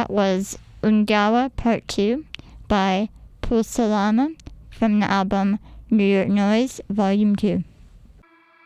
that was Ungawa Part 2 by Pulsalama from the album New York Noise Volume 2.